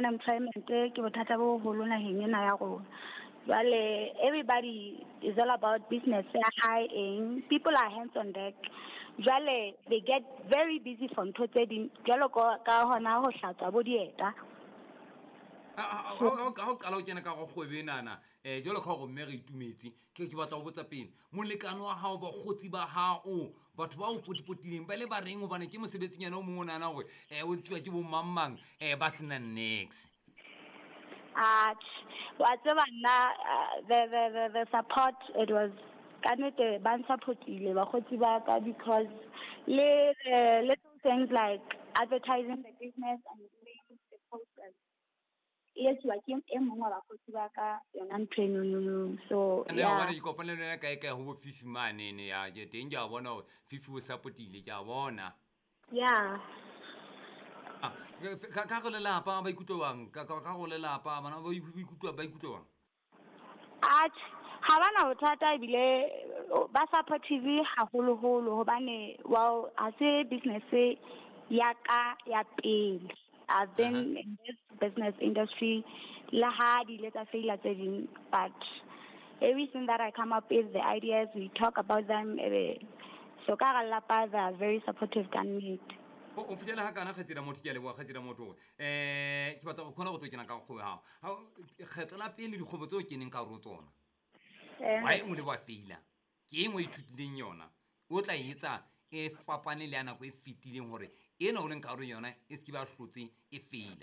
unemployment ke bothata bo holo naheng ena ya rona. Well, everybody is all about business. High end people are hands on deck. Well, they get very busy from totally. Jalo ka hona ho hlatswa bo dieta. Ha o qala o kena ka go kgwebenana jalo ka go mme re itumetse ke batla go botsa pele molekano wa hao ba kgotsi ba hao batho ba o potipotileng ba le ba reng hobane ke mosebetsinyana o mongwe nana gore o tsiwa ke bo mammang ba sena next what's the support it was kanete ban supportile ba khotsi ba ka because little things like advertising the business and doing the posters. Yes, like mongwe ba khotsi ba ka yona ntweno so yeah wa re kopana le ka ka ho fifi mane ne ya je teng ja bona fifi o supportile ja bona yeah ka go le lapa ba ikutwang ka go le lapa bana ba ikutwang ha bana bothata bile ba supportive haholo hobane well as a business ya ka ya pele. I've been in this business industry lahadi let's fail at it, but everything that I come up with the ideas we talk about them so ka lapa they are very supportive can meet o fitela ha kana kgetira motho ke le wa kgetira motho ke batla go khona go tsokena ka go ha kgetela pele di kgobo tse o keneng ka ro tsona why o le ba feila ke engwe ithutileng yona o tla etsa e fapane le ana go e fitileng hore ena o leng ka ro yona e se ba hlotse e feila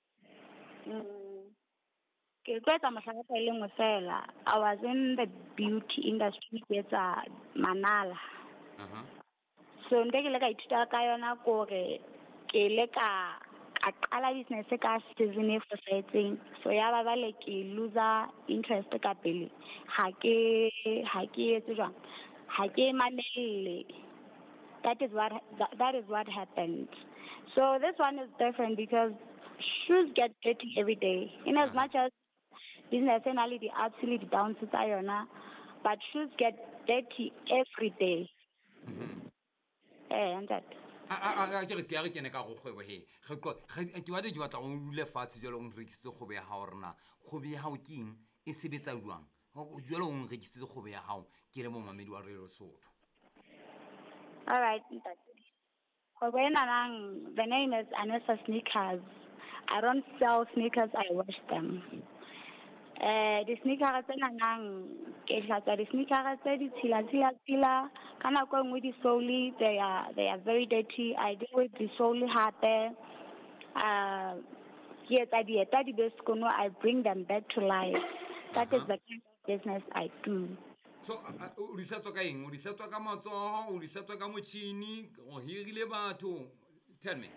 ke kwetsa mahlaka le ngwe fela I was in the beauty industry kwetsa manala so ndeke le ka ithuta ka yona gore ke le ka qala business ka season e fosetseng so ya ba le ke loser interest ka pele ha ke etse jwang ha ke manele that is what happened so this one is different because shoes get dirty every day in as much as business and all the absolute down to yona but shoes get dirty every day and that ke re ke ne ka go kgwebo he ke wa di batla go lule fatse jalo o rekisitse kgobe ya hao rena kgobe ya hao ke eng e sebetsa jwang go jalo o rekisitse kgobe ya hao ke le mo mamedi wa re Lesotho all right the name is Anessa Sneakers. I don't sell sneakers, I wash them. The sneakers ke hlatswa the sneakers di tshila kana go ngwe di sole they are very dirty. I deal with the sole hape dieta di beskono I bring them back to life. That is the kind of business I do. So o di hlatswa ka eng o di hlatswa ka matsoho o di hlatswa ka motšhini o hirile batho tell me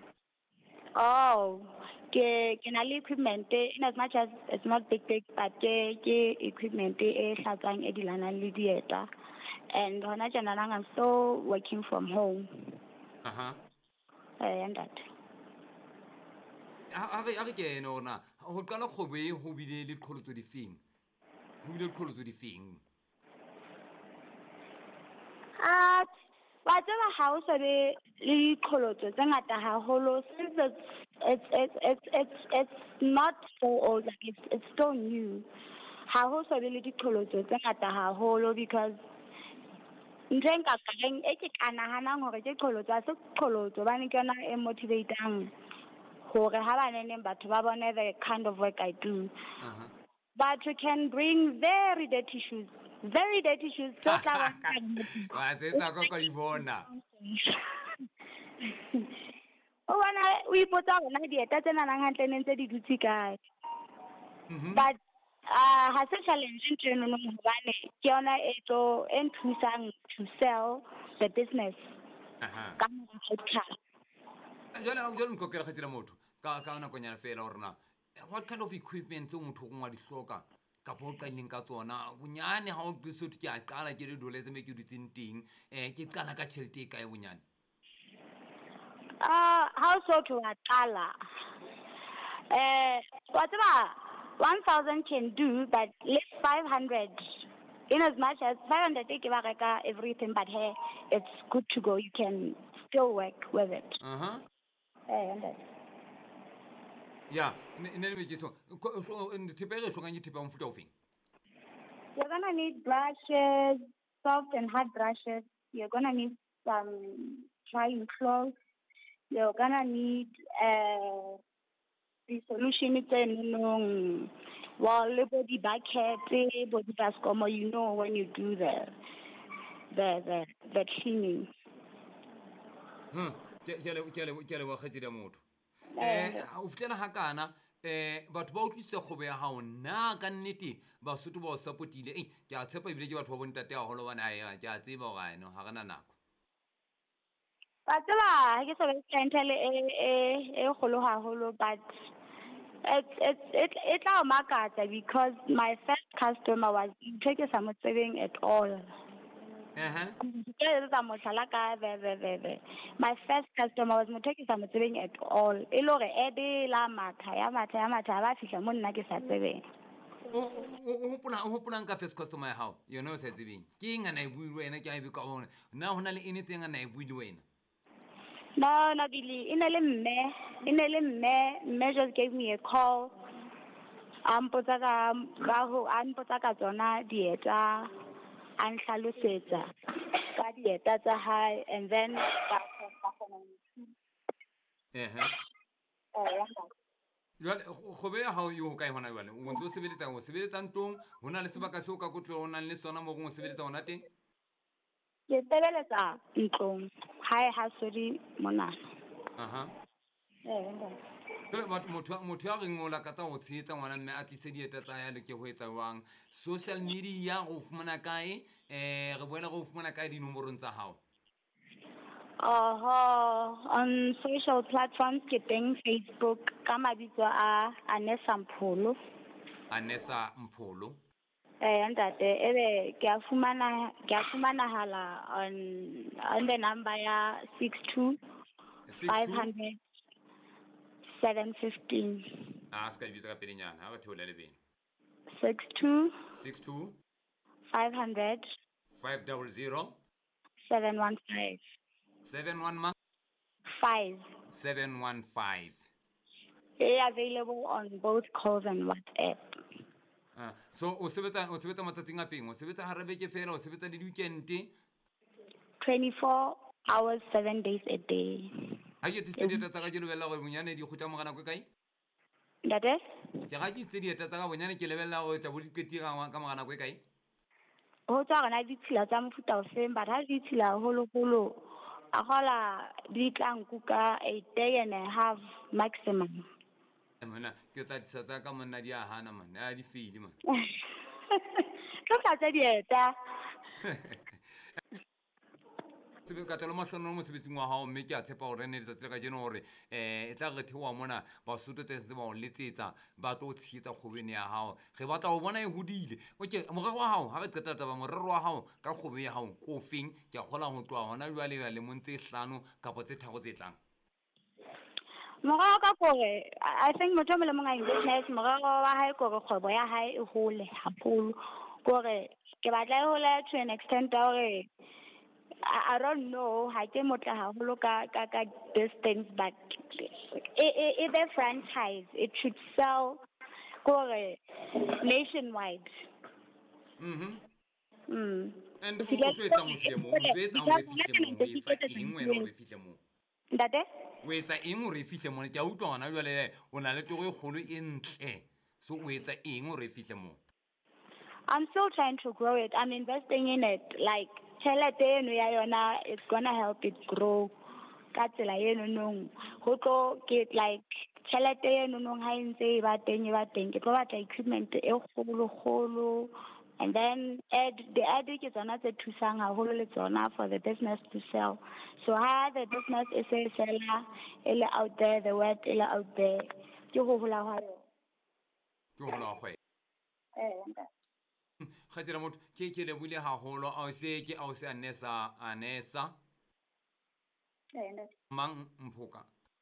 ke na le equipment in as much as it's not big but ke equipment e hlatswang e dilana le dieta and hona jana I'm still working from home and that a re ke ene ona go qala kgobe go bile le diqholotso di feng go bile diqholotso di feng wa tseba ha o se le diqholotso tse ngata haholo since it's not so old like it's still new ha ho se le diqholotso tse ngata haholo because njenga kang e ke kana hana gore ke qholotso a se qholotso ba ne ke na e motivatang gore ha ba nene batho ba bone the kind of work I do but you can bring very dirty shoes so tla wa tsetsa go di bona o bona o ipotsa bona dieta tsena nang hantle nentse di dutse kae but ha se challenge nteno no mobane ke yona etso enthusang to sell the business ka mo jalo nkokela kgetela motho ka ona konyana fela orna what kind of equipment o motho go ngwa di hloka ka bo qaleng ka tsona bonyane ha o tsothi ke a qala ke le doletse me ke ditseng teng ke qala ka tšhelete ka e bonyane how so to qala whatever 1000 can do but less 500 in as much as 500 take ba reka everything but hey it's good to go you can still work with it and that ya ne le metso thepe re hlokang thepe wa mfuta ofeng? You're gonna need brushes, soft and hard brushes. You're gonna need some drying cloths. You're gonna need the solution it's in well, body bucket, body bascomo, you know, when you do the cleaning. Ke le wa kgetsi da motho o fitlela ha kana batho ba utlwisisa kgobo ya hao nna ka nnete Basotho ba o supportile ke a tshepa ebile ke batho ba bontate haholo bana ke a tseba hore no ha kana nako ba tsela ha ke sebetsa clientele e kgolo haholo but it tla makatsa because my first customer was ntho sa mo tsebeng at all. My first customer was motho sa mo tsebeng at all. E le hore ebe la matha ba fihla mo nna ke sa tsebeng. o hopola nka first customer ya hao yona o sa tsebeng ke eng ana e bui le wena ke a be ka bona na hona le anything ana e bui le wena? No, Billy. In a me just gave me a call. Ampotsa ka tsona dieta an hlalosetsa ka dieta tsa hae and then jwale kgobe ya hao yo kae hona jwale o ntse o sebeletsa ntong hona le sebaka se o ka kotlo o nang le sona mo go sebeletsa hona teng? Ke sebeletsa ntong hae ha sodi mona. motho ya reng o lakatsa go tsheetsa ngwana mme a tlise dieta tsa ya le ke ho etsa jwang social media go fumana kae re boela go fumana kae dinomorong tsa hao? On social platforms ke teng Facebook ka mabitso a Anessa Mpholo. Anessa Mpholo. Ntate ebe ke a fumanahala on the number ya 62 500 715. Ska di bitsa ka pelenyana ha ba theola le bene. 62 500 500 715. 715. 715. Available on both calls and WhatsApp. So o sebetsa matsatsing a feng? O sebetsa harabe ke fela o sebetsa le weekend? 24 hours 7 days a day. Ha ke tse dieta tsa ka ke lebella go bonyane di khutla mo gana go kae? Ntate? Ke ga ke tse dieta tsa ka bonyane ke lebella go tla bo di ketira ka mo gana go kae? Ho tswa gona di tshila tsa mofuta o feng but ha di tshila holo a gola di tlang kuka a day and a half maximum. Mona ke tla tsa ka monna di a hana man a di feel man. Ka tsa dieta. Tsebe ka tlo mahlono mo sebetsing wa hao mme ke a tshepa gore ne letsatsi ka jeno gore e tla re thewa mona Basotho tse ba o letsetsa ba tlo tshietsa kgobene ya hao ge batla go bona e hodile okay morero wa hao ha re qeta taba morero wa hao ka kgobe ya hao ko feng ke a gola go tloa hona jwale le montse 5 kapo tse tharo tse tlang? Morero ka kore I think motho mo le monga business morero wa hae kore kgwebo ya hae e hole haholo kore ke batla e hole to an extent hore I don't know how ke motla haholo ka distance but if a franchise it should sell kore nationwide. And o tloetsa mo fihle mo o tloetsa mo re fihle mo o etsa eng wena o re fihle mo? Ntate o etsa eng o re fihle mo? Ke a utlwa gona jwale o na le toro e kgolo e ntle so o etsa eng o re fihle mo? I'm still trying to grow it. I'm investing in it. Like tšhelete eno ya yona it's gonna help it grow ka tsela eno nong go tlo ke like tšhelete eno nong ha ntse e ba teng ke tlo batla equipment e kgolo and then the ad ke tsona tse thusang haholo le tsona for the business to sell. So ha the business is a seller ele out there, the word ele out there ke go hola ha yo ke hola go kgatela motho ke le bule haholo a se ke a se Anessa mang Mphoka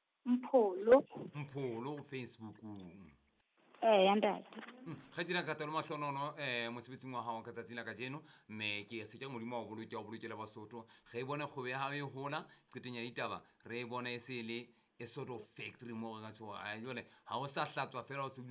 Mpholo Facebook ntate kgatela ka tolo mahlonono mo sebetsing wa hao ka tsatsing ka jeno me ke se ke modimo wa bolokela Basotho ge e bone kgobe ya hao e hola qeteng ya ditaba re e bone e se le a sort of factory mo ga tswa jole ha o sa hlatswa fela o se